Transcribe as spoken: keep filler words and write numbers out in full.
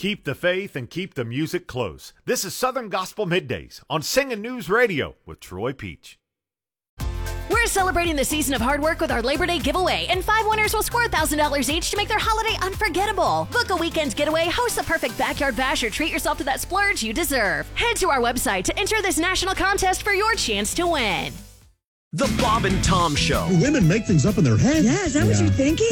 Keep the faith and keep the music close. This is Southern Gospel Middays on Singing News Radio with Troy Peach. We're celebrating the season of hard work with our Labor Day giveaway, and five winners will score one thousand dollars each to make their holiday unforgettable. Book a weekend getaway, host the perfect backyard bash, or treat yourself to that splurge you deserve. Head to our website to enter this national contest for your chance to win. The Bob and Tom Show. Women make things up in their head. Yeah, is that yeah. what you're thinking?